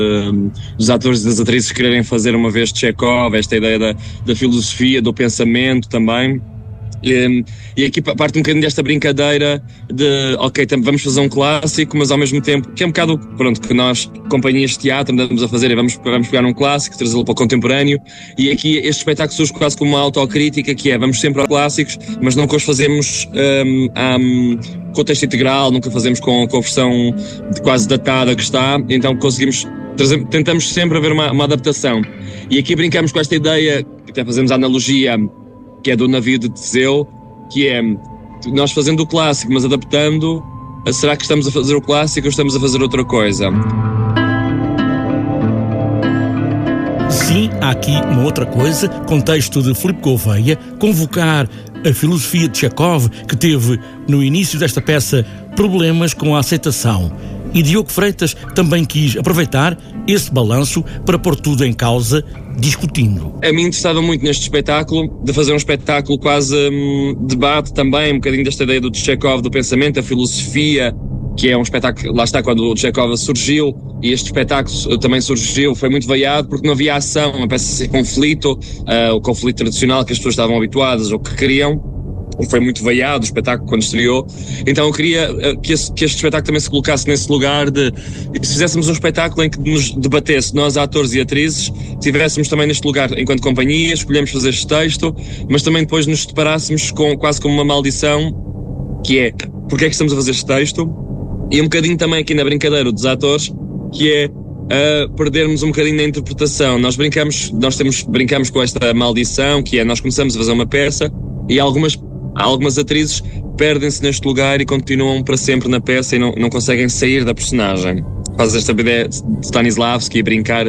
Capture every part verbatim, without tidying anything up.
uh, dos atores e das atrizes quererem fazer uma vez Chekhov, esta ideia da, da filosofia, do pensamento também. E, e aqui parte um bocadinho desta brincadeira de, ok, vamos fazer um clássico, mas ao mesmo tempo, que é um bocado, pronto, que nós, companhias de teatro, andamos a fazer, e vamos, vamos pegar um clássico, trazê-lo para o contemporâneo, e aqui este espetáculo surge quase como uma autocrítica, que é, vamos sempre aos clássicos, mas nunca os fazemos um, um, com o texto integral, nunca fazemos com, com a versão de quase datada que está, então conseguimos, trazer, tentamos sempre haver uma, uma adaptação. E aqui brincamos com esta ideia, até fazemos a analogia, que é do navio de Teseu, que é nós fazendo o clássico, mas adaptando, será que estamos a fazer o clássico ou estamos a fazer outra coisa? Sim, há aqui uma outra coisa, contexto de Filipe Gouveia, convocar a filosofia de Chekhov, que teve, no início desta peça, problemas com a aceitação. E Diogo Freitas também quis aproveitar esse balanço para pôr tudo em causa, discutindo. A mim interessava muito neste espetáculo, de fazer um espetáculo quase um, debate também, um bocadinho desta ideia do Chekhov, do pensamento, a filosofia, que é um espetáculo, lá está, quando o Chekhov surgiu, e este espetáculo também surgiu, foi muito veiado, porque não havia ação, uma peça sem conflito, uh, o conflito tradicional que as pessoas estavam habituadas ou que queriam. Foi muito veiado o espetáculo quando estreou, então eu queria que, esse, que este espetáculo também se colocasse nesse lugar de, se fizéssemos um espetáculo em que nos debatesse, nós atores e atrizes, tivéssemos também neste lugar enquanto companhia, escolhemos fazer este texto, mas também depois nos deparássemos com quase como uma maldição, que é, porque é que estamos a fazer este texto, e um bocadinho também aqui na brincadeira dos atores, que é uh, perdermos um bocadinho na interpretação. Nós brincamos, nós temos, brincamos com esta maldição, que é, nós começamos a fazer uma peça, e algumas Algumas atrizes perdem-se neste lugar e continuam para sempre na peça e não, não conseguem sair da personagem. Faz esta ideia de Stanislavski e brincar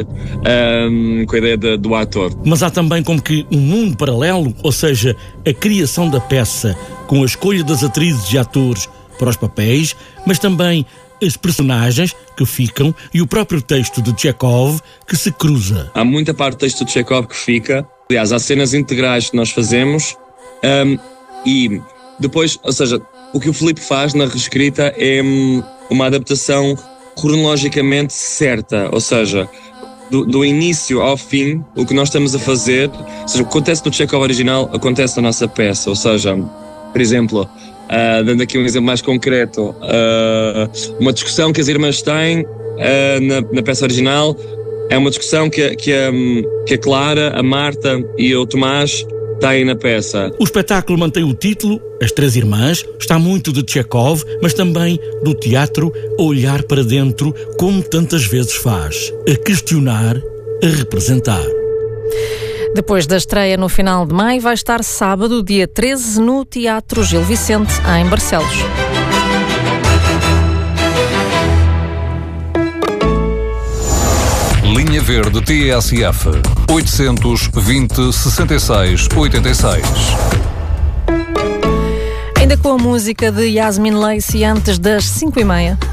um, com a ideia de, do ator. Mas há também como que um mundo paralelo, ou seja, a criação da peça, com a escolha das atrizes e atores para os papéis, mas também as personagens que ficam e o próprio texto de Chekhov que se cruza. Há muita parte do texto de Chekhov que fica. Aliás, há cenas integrais que nós fazemos. Um, E depois, ou seja, o que o Filipe faz na reescrita é uma adaptação cronologicamente certa, ou seja, do, do início ao fim, o que nós estamos a fazer, ou seja, o que acontece no Chekhov original, acontece na nossa peça, ou seja, por exemplo, uh, dando aqui um exemplo mais concreto, uh, uma discussão que as irmãs têm uh, na, na peça original é uma discussão que, que, a, que a Clara, a Marta e o Tomás têm na peça. O espetáculo mantém o título, As Três Irmãs, está muito de Chekhov, mas também do teatro a olhar para dentro, como tantas vezes faz, a questionar, a representar. Depois da estreia no final de maio, vai estar sábado, dia treze, no Teatro Gil Vicente, em Barcelos. Linha Verde T S F oitocentos e vinte, sessenta e seis, oitenta e seis. Ainda com a música de Yasmin Lacey antes das cinco e meia.